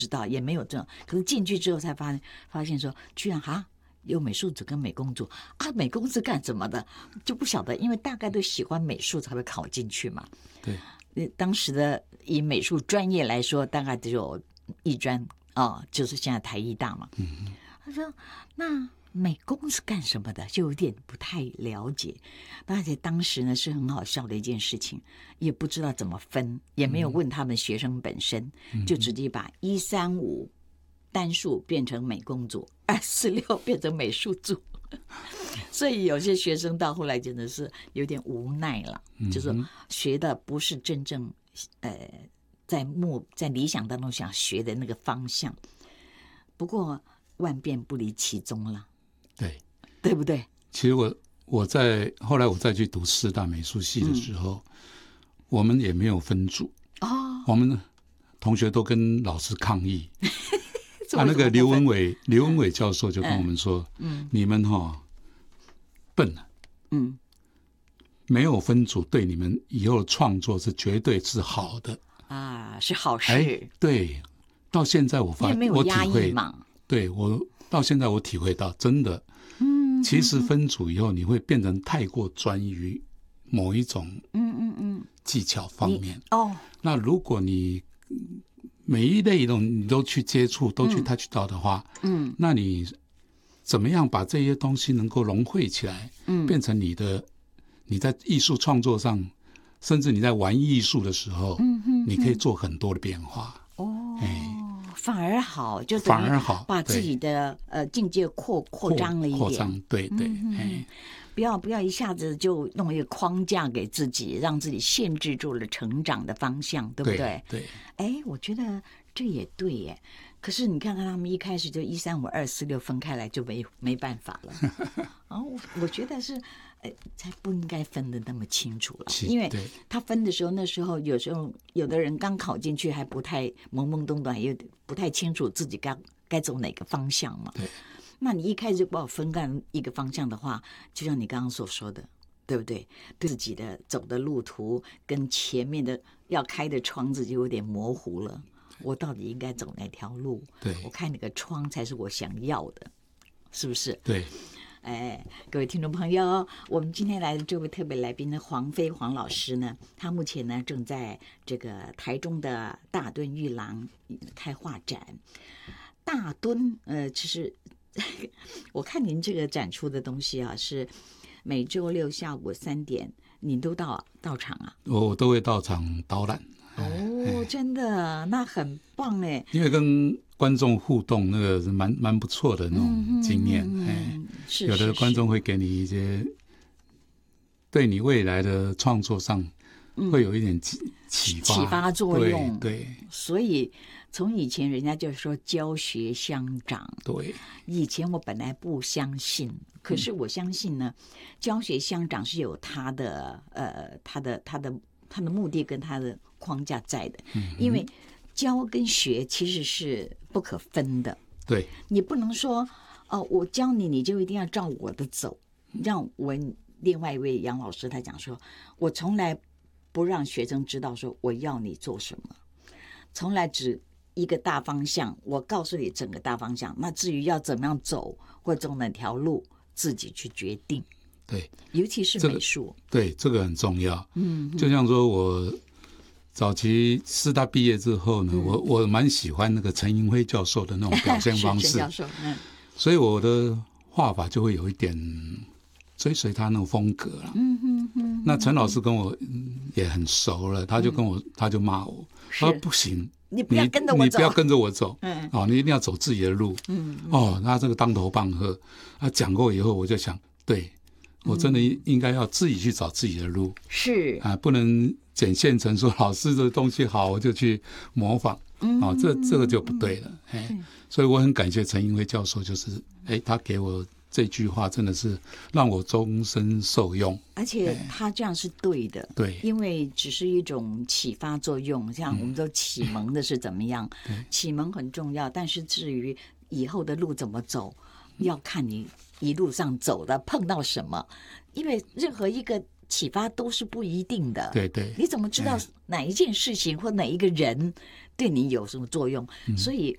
知道，也没有这种。可是进去之后才发现说，居然有美术组跟美工组啊，美工是干什么的就不晓得，因为大概都喜欢美术才会考进去嘛。 对， 当时的以美术专业来说，大概只有艺专就是现在台艺大嘛。他说那美工是干什么的，就有点不太了解。而且当时呢是很好笑的一件事情，也不知道怎么分，也没有问他们学生本身，就直接把135单数变成美工组，246变成美术组。所以有些学生到后来真的是有点无奈了，就是学的不是真正在理想当中想学的那个方向。不过万变不离其宗了，对不对？ 其实后来我再去读师大美术系的时候，我们也没有分组我们同学都跟老师抗议。那个刘文伟教授就跟我们说，你们笨了，没有分组对你们以后的创作是绝对是好的是好事。 对，到现在我没有压抑嘛。 对，我到现在我体会到，真的，其实分组以后你会变成太过专于某一种技巧方面。那如果你每一类你都去接触，都去 touch 到的话，那你怎么样把这些东西能够融汇起来，变成你在艺术创作上，甚至你在玩艺术的时候，你可以做很多的变化。 反而好，就反而好， 把自己的境界扩张了一点。 扩张，对。 不要一下子就弄一个框架给自己，让自己限制住了成长的方向，对不对？ 对。 我觉得这也对耶。可是你看看他们一开始就135、246分开来，就没办法了。我觉得是，才不应该分得那么清楚了。因为他分的时候，那时候有时候有的人刚考进去还不太懵懵懂懂，也不太清楚自己该走哪个方向嘛。 对。 那你一开始就把我分干一个方向的话，就像你刚刚所说的，对不对？对自己的走的路途跟前面的要开的窗子就有点模糊了。我到底应该走哪条路？ 对， 我开哪个窗才是我想要的，是不是？ 对。 各位听众朋友，我们今天来的这位特别来宾呢，黄飞黄老师呢，他目前呢正在这个台中的大墩玉廊开画展。大墩其实我看您这个展出的东西是每周6下午3点，您都到场啊？ 我都会到场导览。 真的，那很棒哎！ 因为跟观众互动，那个是蛮不错的那种经验。有的观众会给你一些对你未来的创作上会有一点启发作用。 对， 所以从以前人家就说教学相长。 对， 以前我本来不相信，可是我相信呢，教学相长是有它的目的跟它的框架在的。因为教跟学其实是不可分的。 对， 你不能说我教你，你就一定要照我的走。让我另外一位杨老师他讲说，我从来不让学生知道说我要你做什么，从来只一个大方向，我告诉你整个大方向，那至于要怎么样走或走哪条路，自己去决定。 对， 尤其是美术， 对，这个很重要。就像说我早期师大毕业之后呢，我蛮喜欢那个陈寅晖教授的那种表现方式。 教授， 所以我的画法就会有一点追随他那种风格了。那陈老师跟我也很熟了，他就骂我，他说不行， 你不要跟着我走， 你不要跟着我走，你一定要走自己的路。他这个当头棒喝，他讲过以后，我就想，对，我真的应该要自己去找自己的路， 是不能捡现成说老师的东西好我就去模仿，这个就不对了。所以我很感谢陈寅晖教授，就是他给我这句话真的是让我终身受用， 而且他这样是对的。 对， 因为只是一种启发作用，像我们说启蒙的是怎么样，启蒙很重要，但是至于以后的路怎么走，要看你一路上走的碰到什么，因为任何一个启发都是不一定的。 对对， 你怎么知道哪一件事情或哪一个人对你有什么作用？所以